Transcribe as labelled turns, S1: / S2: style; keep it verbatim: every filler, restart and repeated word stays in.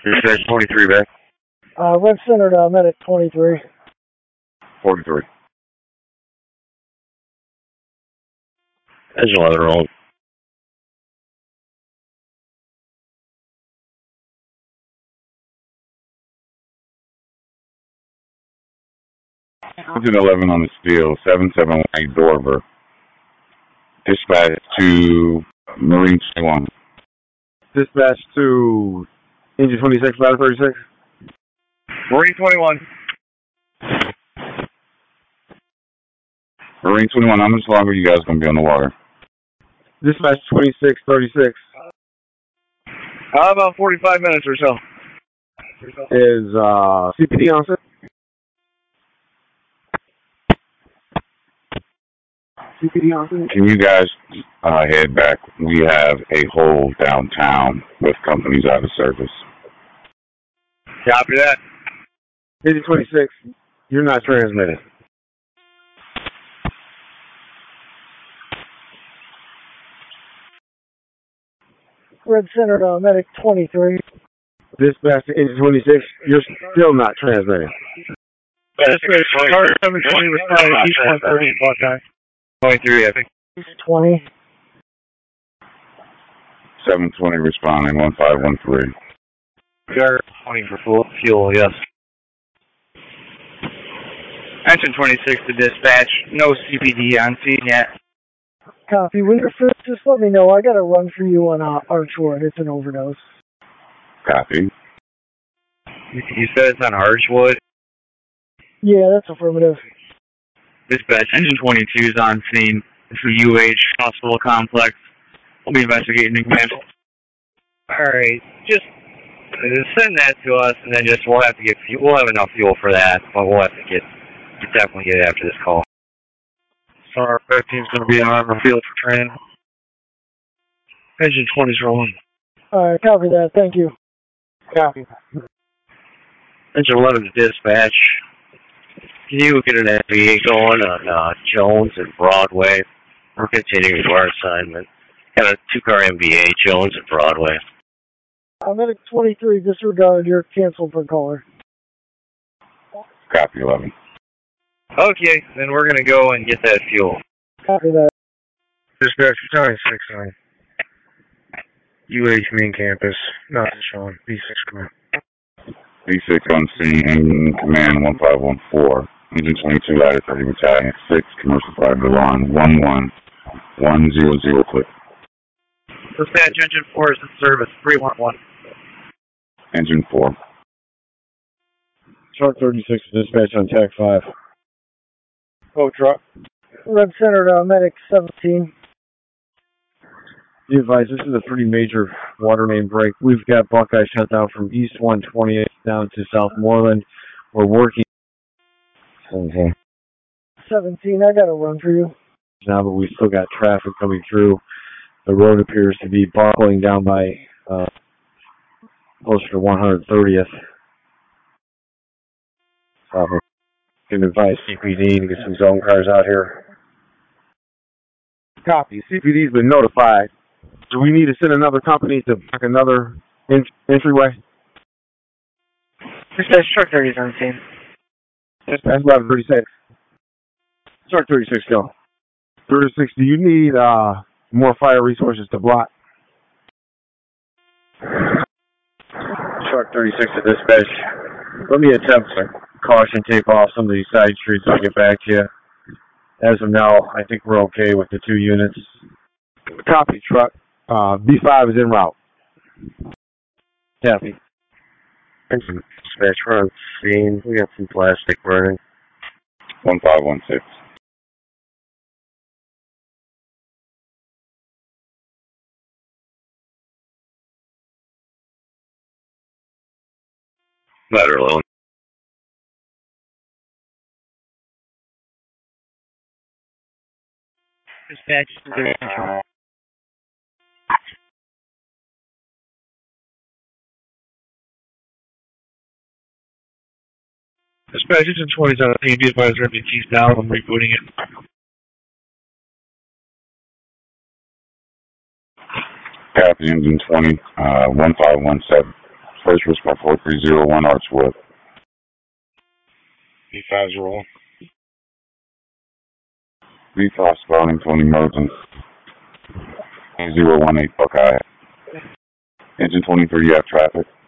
S1: Dispatch twenty-three back.
S2: Uh, Red Center to Medic twenty-three.
S1: forty-three.
S3: Engine eleven roll.
S1: Engine eleven on the steel, seven seven one eight Dorver. Dispatch to Marine twenty-one.
S4: Dispatch to Engine twenty-six, Ladder thirty-six.
S5: Marine twenty-one.
S1: Marine twenty-one, how much longer are you guys going to be on the water?
S4: Dispatch twenty-six thirty-six.
S5: How about forty-five minutes or so?
S4: Is uh, C P D on set? C P D on set?
S1: Can you guys uh, head back? We have a hole downtown with companies out of service.
S5: Copy that.
S4: Engine twenty-six, you're not transmitting.
S2: Red Center to Medic twenty-three.
S4: Dispatch to Engine twenty-six, you're still not transmitting.
S5: Dispatch Star seven twenty responding East one thirty Buckeye. twenty-three, I think.
S2: East twenty.
S1: seven twenty responding, one five one three.
S5: We are twenty for full fuel, yes. Engine twenty-six to dispatch. No C P D on scene yet.
S2: Copy. When you're finished, just let me know. I got a run for you on uh, Archwood. It's an overdose.
S1: Copy.
S5: You said it's on Archwood?
S2: Yeah, that's affirmative.
S5: Dispatch, Engine twenty-two is on scene. It's a U H hospital complex. We'll be investigating again. Alright, just send that to us, and then just we'll have to get fuel. We'll have enough fuel for that, but we'll have to get, definitely get it after this call. Star fifteen is going to be on the field for training. Engine twenty is rolling.
S2: Alright, copy that. Thank you.
S5: Copy. Engine eleven to dispatch. Can you get an N V A going on uh, Jones and Broadway? We're continuing to our assignment. Got a two-car M V A, Jones and Broadway.
S2: I'm Medic twenty-three. Disregard. You're canceled for caller.
S1: Copy eleven.
S5: Okay, then we're going to go and get that fuel.
S2: Copy that.
S5: Dispatch twenty-six nine. U H main campus. Nothing showing. B six command.
S1: B six on scene, command one five one four. Engine twenty-two, ladder thirty battalion, six, commercial private alarm, one one one zero zero, click.
S5: Dispatch, engine four is in service, three one one.
S1: Engine four.
S4: Truck thirty-six, dispatch on T A C five.
S5: Oh, truck.
S2: Red Center to Medic seventeen.
S4: Be advised, this is a pretty major water main break. We've got Buckeye shut down from East one twenty-eight down to South Moreland. We're working
S2: seventeen. seventeen, I got a run for you.
S4: Now, but we've still got traffic coming through. The road appears to be buckling down by uh, closer to one hundred thirtieth. Probably. Can advise C P D to get some zone cars out here. Copy. C P D's been notified. Do we need to send another company to block another in entryway?
S2: Dispatch, truck thirty is on scene.
S4: Dispatch eleven thirty-six. Truck thirty-six, go. thirty-six, do you need uh, more fire resources to block? Truck thirty-six to dispatch. Let me attempt to caution tape off some of these side streets. I'll get back to you. As of now, I think we're okay with the two units. Copy, truck. Uh, B five is en route. Copy.
S3: Dispatch, we're on scene. We got some plastic burning.
S1: one five one six.
S3: Ladder alone.
S2: Dispatch, control.
S5: Dispatch, engine twenty is on scene. Be advised, R P T's down. I'm rebooting it.
S1: Copy, engine twenty, uh, one five one seven. First respect four three zero one Archwood.
S6: B five zero one.
S1: B five spelling phone emergence. zero one eight Buckeye. Engine twenty-three, you have traffic.